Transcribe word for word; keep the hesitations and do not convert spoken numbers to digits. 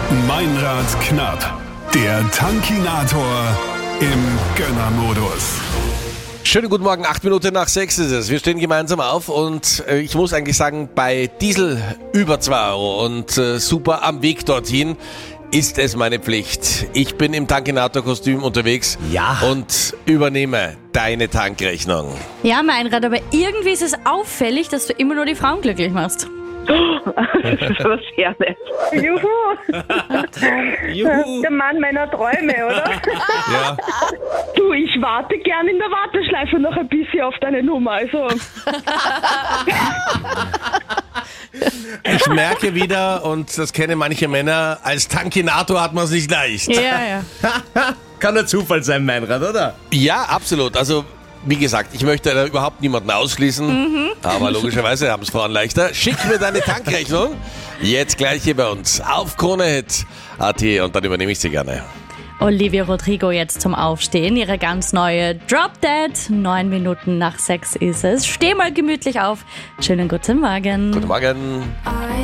Meinrad knapp. Der Tankinator im Gönnermodus. Schönen guten Morgen, acht Minuten nach sechs ist es. Wir stehen gemeinsam auf und äh, ich muss eigentlich sagen, bei Diesel über zwei Euro und äh, super am Weg dorthin ist es meine Pflicht. Ich bin im Tankinator-Kostüm unterwegs Ja. und übernehme deine Tankrechnung. Ja, Meinrad, aber irgendwie ist es auffällig, dass du immer nur die Frauen glücklich machst. Das ist aber sehr nett. Juhu, Juhu. der Mann meiner Träume, oder? Ja. Du, ich warte gern in der Warteschleife noch ein bisschen auf deine Nummer. Also, Ich merke wieder, und das kennen manche Männer, als Tankinator hat man es nicht leicht. Ja, ja. Kann nur Zufall sein, Meinrad, oder? Ja, absolut. Also, wie gesagt, ich möchte da überhaupt niemanden ausschließen, aber logischerweise haben es Frauen leichter. Schick mir deine Tankrechnung jetzt gleich hier bei uns auf KroneHit Punkt at und dann übernehme ich sie gerne. Olivia Rodrigo jetzt zum Aufstehen. Ihre ganz neue Drop Dead. Neun Minuten nach sechs ist es. Steh mal gemütlich auf. Schönen guten Morgen. Guten Morgen.